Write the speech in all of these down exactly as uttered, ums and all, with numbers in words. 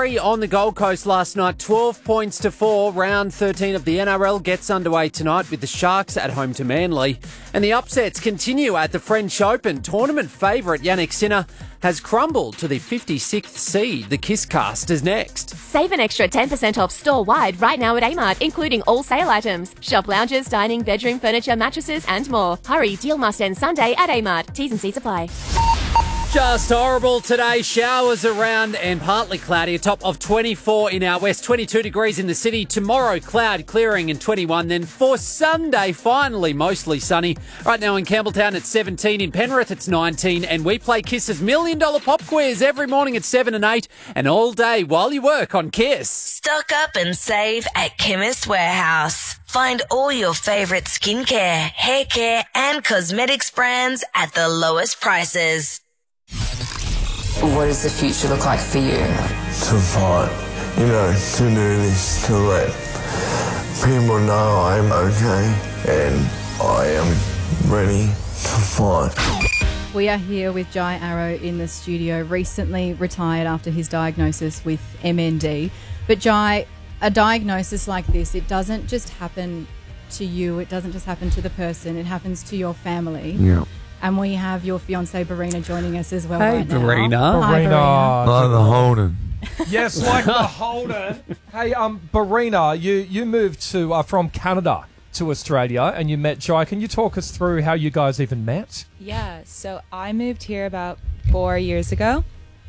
three on the Gold Coast last night, twelve points to four. Round thirteen of the N R L gets underway tonight with the Sharks at home to Manly. And the upsets continue at the French Open. Tournament favourite Yannick Sinner has crumbled to the fifty-sixth seed. The Kisscast is next. Save an extra ten percent off store-wide right now at Amart, including all sale items. Shop lounges, dining, bedroom, furniture, mattresses and more. Hurry, deal must end Sunday at Amart. T's and C's apply. Just horrible today. Showers around and partly cloudy. A top of twenty-four in our west, twenty-two degrees in the city. Tomorrow, cloud clearing and twenty-one. Then for Sunday, finally mostly sunny. Right now in Campbelltown, it's seventeen. In Penrith, it's nineteen. And we play Kiss's Million Dollar Pop Quiz every morning at seven and eight. And all day while you work on Kiss. Stock up and save at Chemist Warehouse. Find all your favourite skincare, hair care and cosmetics brands at the lowest prices. What does the future look like for you? To fight, you know, to do this, to let people know I'm okay and I am ready to fight. We are here with Jai Arrow in the studio, recently retired after his diagnosis with M N D. But Jai, a diagnosis like this, it doesn't just happen to you, it doesn't just happen to the person, it happens to your family. Yeah. And we have your fiancée, Barina, joining us as well Hey, right now. Barina. Hi, Barina. Like the Holden. Yes, like the Holden. Hey, um, Barina, you, you moved to uh, from Canada to Australia and you met Jai. Can you talk us through how you guys even met? Yeah, so I moved here about four years ago.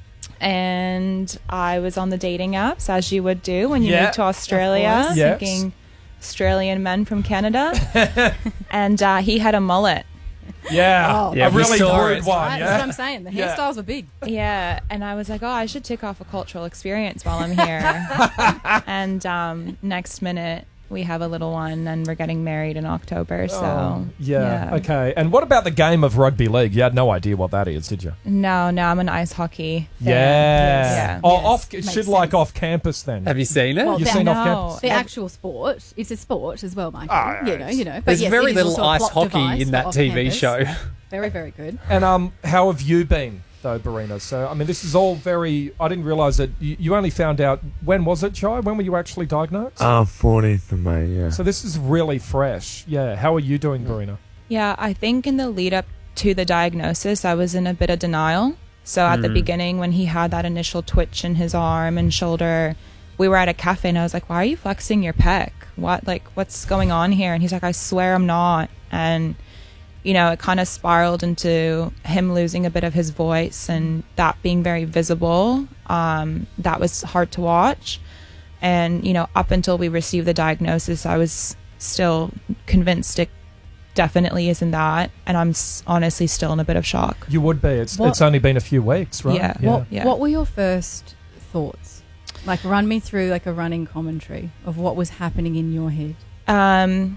And I was on the dating apps, as you would do when you Yeah, move to Australia, Yes. seeking Australian men from Canada. And uh, he had a mullet. Yeah, Oh. Yeah, a we really saw good it. one. Right, Yeah? that's what I'm saying. The Yeah. hairstyles were big. Yeah, and I was like, oh, I should tick off a cultural experience while I'm here. And um, next minute, we have a little one, and we're getting married in October. So Oh, yeah. Okay. And what about the game of rugby league? You had no idea what that is, did you? No, no, I'm an ice hockey fan. Yeah. Yeah. Oh, Yes, off. makes Should like sense. off campus then. Have you seen it? Well, You've that- seen off No. campus. The actual sport. It's a sport as well, Michael. Ah, you know, you know. But There's yes, very it is little also a ice plot hockey device in for that T V off-campus. show. Very, very good. And um, how have you been though, Barina? So I mean, this is all very. I didn't realise that you, you only found out. When was it, Jai? When were you actually diagnosed? Uh, fourteenth of May, yeah. So this is really fresh. Yeah. How are you doing, Barina? Yeah, I think in the lead up to the diagnosis, I was in a bit of denial. So at the beginning, when he had that initial twitch in his arm and shoulder, we were at a cafe and I was like, why are you flexing your pec? What, like, what's going on here? And he's like, I swear I'm not. And, you know, it kind of spiraled into him losing a bit of his voice and that being very visible. Um, that was hard to watch. And, you know, up until we received the diagnosis, I was still convinced it definitely isn't that, and I'm s- honestly still in a bit of shock. You would be. It's What- it's only been a few weeks, right? Yeah. What, Yeah. what were your first thoughts? Like, run me through like a running commentary of what was happening in your head. Um,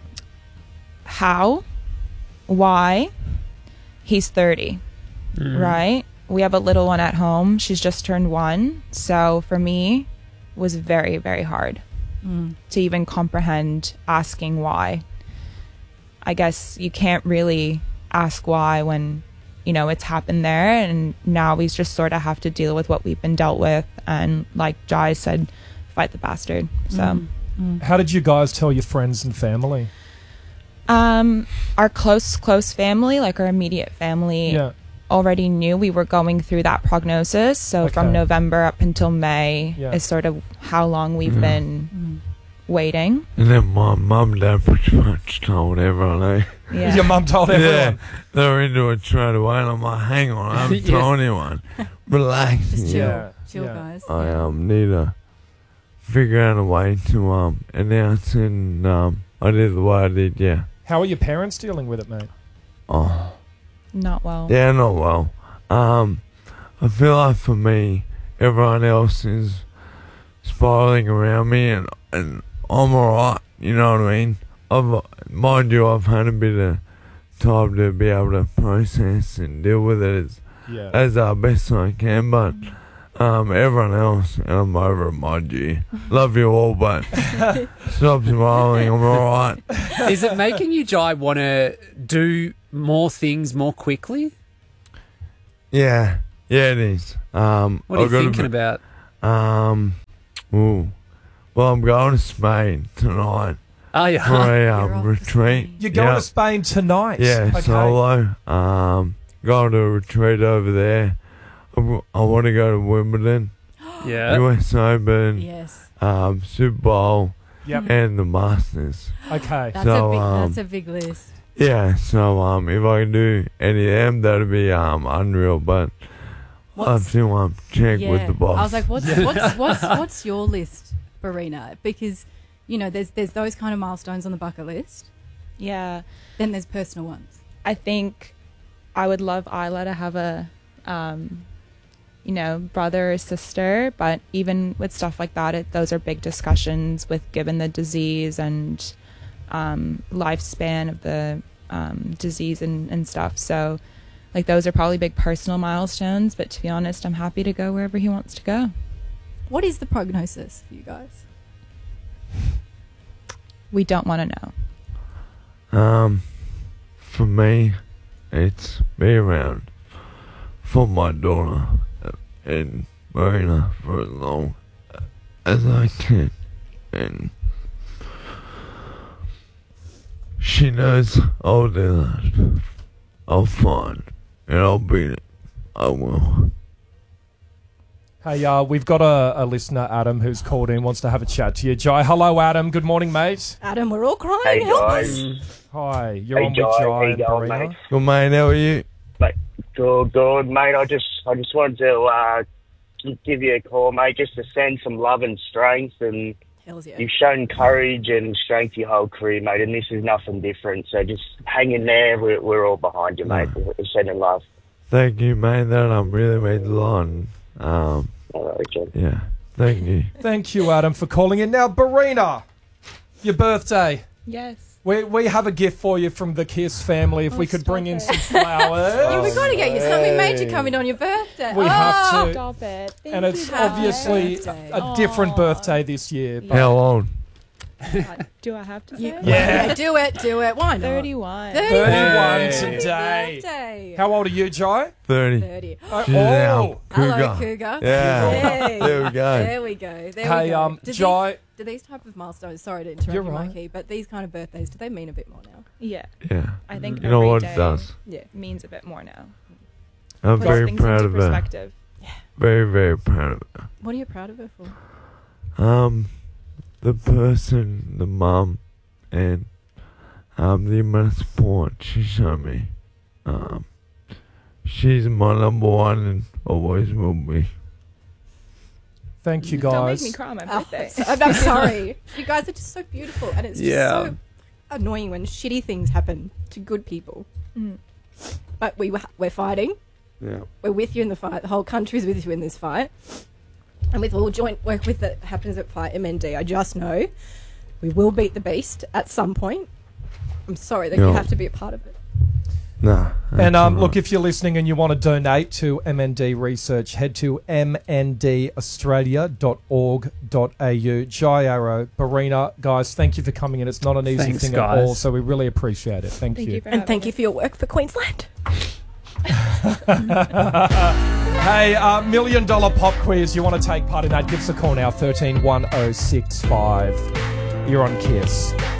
how? Why? He's thirty, right? We have a little one at home. She's just turned one. So for me, it was very, very hard to even comprehend asking why. I guess you can't really ask why when, you know, it's happened there, and now we just sort of have to deal with what we've been dealt with, and like Jai said, fight the bastard. So How did you guys tell your friends and family? um our close close family, like our immediate family, Yeah. already knew we were going through that prognosis. So Okay. from November up until May Yeah. is sort of how long we've been waiting. And then my mum and dad pretty much told everyone, eh? Yeah. Your mum told Yeah, everyone. they were into it straight away, and I'm like, hang on, I haven't Yeah. told anyone. Relax. Just chill, Yeah, chill, yeah. guys. I um need to figure out a way to um announce it, and um I did the way I did, yeah. How are your parents dealing with it, mate? Oh, Not well. yeah, not well. Um, I feel like for me, everyone else is spiraling around me, and and I'm alright. You know what I mean? I've mind you, I've had a bit of time to be able to process and deal with it as Yeah. as uh, best I can, but um, everyone else, and I'm over it, mind you. Love you all, but stop smiling, I'm alright. Is it making you, Jai, want to do more things more quickly? Yeah, yeah, it is. Um, What are you I've got a thinking bit- about? Um, Ooh. Well, I'm going to Spain tonight Oh, yeah. for a You're um, off to retreat. Spain. You're going Yeah. to Spain tonight. Yeah, Okay. solo. Um, going to a retreat over there. I, w- I want to go to Wimbledon, Yeah. U S Open, Yes. um, Super Bowl, Yep. and the Masters. Okay. That's, So, a big, um, that's a big list. Yeah, so um, if I can do any of them, that'd be um unreal. But I'll have to um check Yeah. with the boss. I was like, what's, what's, what's, what's your list, Barina? Because, you know, there's, there's those kind of milestones on the bucket list. Yeah. Then there's personal ones. I think I would love Isla to have a, um, you know, brother or sister. But even with stuff like that, it, those are big discussions with given the disease and um, lifespan of the um, disease and, and stuff. So, like, those are probably big personal milestones. But to be honest, I'm happy to go wherever he wants to go. What is the prognosis for you guys? We don't want to know. Um, for me, it's be around for my daughter uh, and Marina for as long as I can, and she knows I'll do that. I'll find and I'll beat it. I will. Hey, uh, we've got a, a listener, Adam, who's called in, wants to have a chat to you. Jai, hello, Adam. Good morning, mate. Adam, we're all crying. Hey Help guys, us. Hi, you're Hey, on with Jai. Jai How you and going, Barina. mate? Good mate, how are you? mate, good, good, mate. I just, I just wanted to uh, gi- give you a call, mate, just to send some love and strength. And Hells yeah. you've shown courage and strength your whole career, mate. And this is nothing different. So just hang in there. We're, we're all behind you, mate. We're sending love. Thank you, mate. That um really means a lot. And, um, All right, John. yeah, thank you. Thank you, Adam, for calling in. Now, Barina, your birthday. Yes. We we have a gift for you from the Kiss family. If Oh, we could stop bring in it. some flowers. Yeah, we got to get you something major coming on your birthday. We oh, have to. Stop it. Thank And it's you, obviously Birthday. a, a different birthday this year. but- How old? God. Do I have to say it? Yeah. Yeah, do it, do it. Why not? thirty-one. thirty-one Hey. today. Birthday. How old are you, Jai? Thirty. thirty. Oh, She's now Hello, cougar. Cougar. Yeah. Hey. There we go. There we go. There Hey, we go. um, do Jai- These, do these type of milestones, sorry to interrupt You're you, right. Mikey, but these kind of birthdays, do they mean a bit more now? Yeah. Yeah. I think You know every what day it does. Yeah. means a bit more now. I'm Puts very things proud into of her. perspective. Very, very proud of her. What are you proud of her for? Um, the person, the mum, and um, the amount of support she showed me. Um, she's my number one and always will be. Thank you, Don't guys. make me cry on my Oh, birthday. so- I'm sorry. You guys are just so beautiful, and it's just Yeah. so annoying when shitty things happen to good people. Mm. But we wa- we're fighting. Yeah. We're with you in the fight. The whole country's with you in this fight. And with all joint work with that happens at Fight M N D, I just know we will beat the beast at some point. I'm sorry that you Yeah. have to be a part of it. Nah. And um, that's look, alright. if you're listening and you want to donate to M N D Research, head to m n d australia dot org dot a u. Jai Arrow, Barina, guys, thank you for coming in. It's not an easy Thanks, thing guys. at all, so we really appreciate it. Thank, Thank you. you for And having thank me. you for your work for Queensland. Hey, uh, million dollar pop quiz. You want to take part in that? Give us a call now, thirteen one oh six five. You're on Kiss.